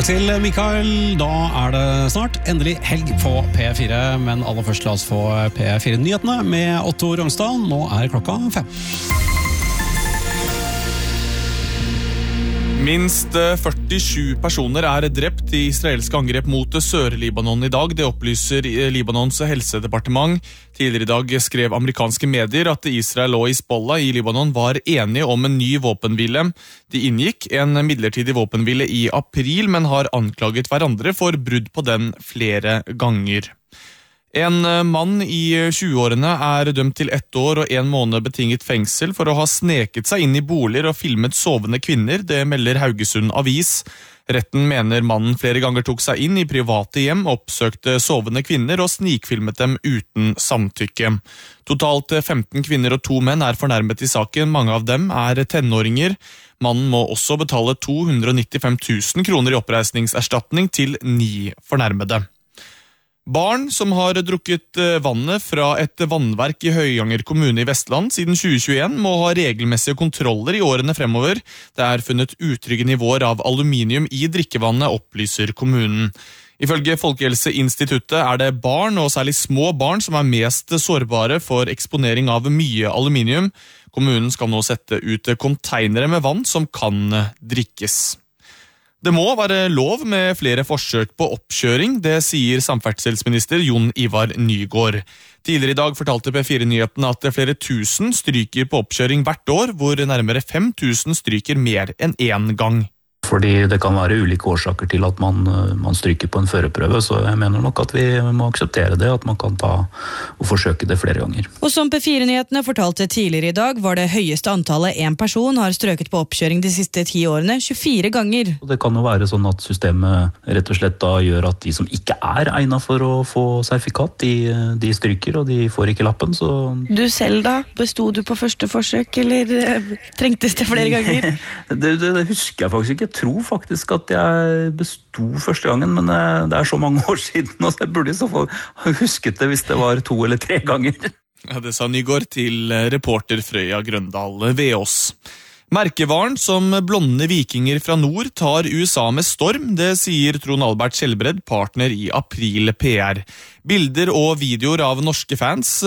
Takk til Mikael. Da det snart endelig helg på P4, men aller først la oss få P4-nyhetene med Otto Rømstad. Nå klokka 5. Minst 47 personer drept i israelske angrep mot Sør-Libanon i dag. Det opplyser Libanons helsedepartement. Tidligere i dag skrev amerikanske medier at Israel og Hizbollah i Libanon var enige om en ny våpenhvile. De inngikk en midlertidig våpenhvile i april, men har anklaget hverandre for brudd på den flere ganger. En mann i 20-årene dømt til 1 år og 1 måned betinget fengsel for å ha sneket seg inn i boliger og filmet sovende kvinner, det melder Haugesund Avis. Retten mener mannen flere ganger tok seg inn i private hjem, oppsøkte sovende kvinner og snikfilmet dem uten samtykke. Totalt 15 kvinner og 2 menn fornærmet i saken, mange av dem tenåringer. Mannen må også betale 295 000 kroner i oppreisningserstatning til 9 fornærmede. Barn som har drukket vannet fra et vannverk i Høyanger kommune i Vestland siden 2021 må ha regelmessige kontroller i årene fremover. Det funnet utrygge nivåer av aluminium i drikkevannet, opplyser kommunen. Ifølge Folkehelseinstituttet det barn, og særlig små barn, som mest sårbare for eksponering av mye aluminium. Kommunen skal nå sette ut containere med vann som kan drikkes. Det må være lov med flere forsøk på oppkjøring, det sier samferdselsminister Jon Ivar Nygård. Tidligere i dag fortalte P4-nyhetene at flere tusen stryker på oppkjøring hvert år, hvor nærmere 5000 stryker mer enn 1 gang. Fordi det kan være ulike årsaker til at man stryker på en førerprøve, så jeg mener nok at vi må akseptere det, at man kan ta og forsøke det flere ganger. Og som P4-nyhetene fortalte tidligere i dag, var det høyeste antallet en person har strøket på oppkjøring de siste 10 årene, 24 ganger. Det kan jo være sånn at systemet rett og slett da gjør at de som ikke egnet for å få sertifikat, de stryker, og de får ikke lappen, så... Du selv da? Bestod du på første forsøk, eller trengtes det flere ganger? Det husker jeg faktisk ikke. Jeg tror faktisk at jeg bestod første gangen, men det så mange år siden, og jeg burde i så fall ha husket det hvis det var 2 eller 3 ganger. Ja, det sa Nygård til reporter Frøya Grøndal Veås. Merkevaren som blonde vikinger fra nord tar USA med storm, det sier Trond Albert Skjelbred, partner i April PR. Bilder og videoer av norske fans